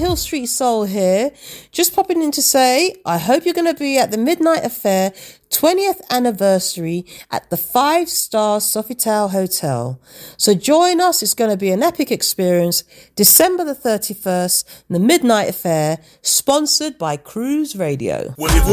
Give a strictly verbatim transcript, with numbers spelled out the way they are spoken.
Hill Street Soul here. Just popping in to say, I hope you're going to be at the Midnight Affair twentieth anniversary at the Five Star Sofitel Hotel. So join us. It's going to be an epic experience. December the thirty-first, the Midnight Affair, sponsored by Cruise Radio.